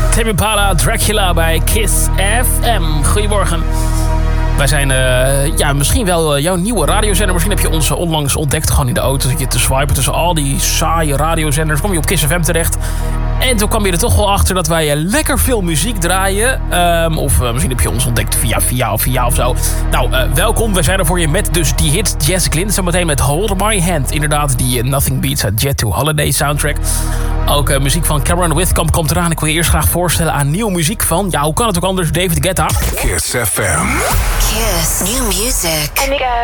Tame Impala, Dracula bij Kiss FM. Goedemorgen. Wij zijn misschien wel jouw nieuwe radiozender. Misschien heb je ons onlangs ontdekt, gewoon in de auto. Zit je te swipen tussen al die saaie radiozenders. Kom je op Kiss FM terecht. En toen kwam je er toch wel achter dat wij lekker veel muziek draaien. Misschien heb je ons ontdekt via of zo. Nou, welkom. Wij zijn er voor je met dus die hits. Jess Glynn zometeen met Hold My Hand. Inderdaad, die Nothing Beats uit Jet to Holiday soundtrack. Ook muziek van Cameron Withkamp komt eraan. Ik wil je eerst graag voorstellen aan nieuwe muziek van... Ja, hoe kan het ook anders? David Guetta. Kiss FM. Kiss. New music.